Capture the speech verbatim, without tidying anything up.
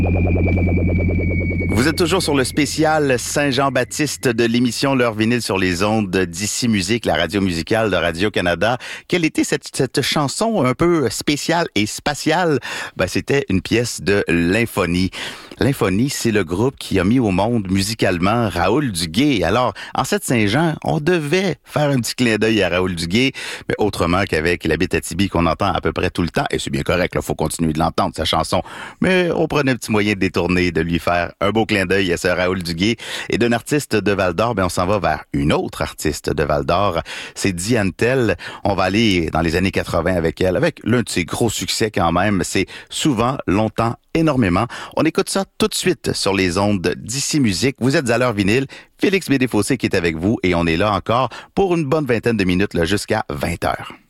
Vous êtes toujours sur le spécial Saint-Jean-Baptiste de l'émission L'Heure vinyle sur les ondes d'Ici Musique, la radio musicale de Radio-Canada. Quelle était cette, cette chanson un peu spéciale et spatiale? Ben, c'était une pièce de l'Infonie. L'Infonie, c'est le groupe qui a mis au monde musicalement Raoul Duguay. Alors, en cette Saint-Jean, on devait faire un petit clin d'œil à Raoul Duguay, mais autrement qu'avec l'Abitibi qu'on entend à peu près tout le temps. Et c'est bien correct, il faut continuer de l'entendre, sa chanson. Mais on prenait un petit moyen de détourner, de lui faire un beau clin d'œil à ce Raoul Duguay. Et d'un artiste de Val-d'Or, ben on s'en va vers une autre artiste de Val-d'Or. C'est Diane Tell. On va aller dans les années quatre-vingt avec elle, avec l'un de ses gros succès quand même. C'est Souvent, Longtemps, Énormément. On écoute ça tout de suite sur les ondes d'Ici Musique. Vous êtes à l'heure vinyle. Félix Bédé-Fossé qui est avec vous et on est là encore pour une bonne vingtaine de minutes là, jusqu'à vingt heures.